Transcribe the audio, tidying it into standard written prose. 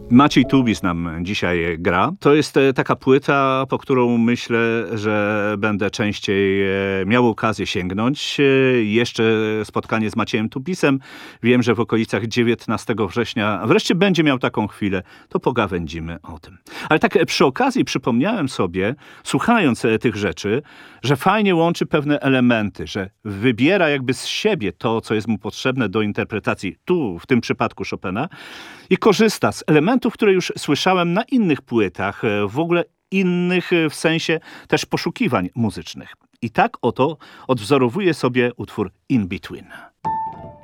Maciej Tubis nam dzisiaj gra. To jest taka płyta, po którą myślę, że będę częściej miał okazję sięgnąć. Jeszcze spotkanie z Maciejem Tubisem. Wiem, że w okolicach 19 września wreszcie będzie miał taką chwilę. To pogawędzimy o tym. Ale tak przy okazji przypomniałem sobie, słuchając tych rzeczy, że fajnie łączy pewne elementy, że wybiera jakby z siebie to, co jest mu potrzebne do interpretacji, tu w tym przypadku Chopina, i korzysta z elementów, które już słyszałem na innych płytach, w ogóle innych w sensie też poszukiwań muzycznych. I tak oto odwzorowuje sobie utwór In Between.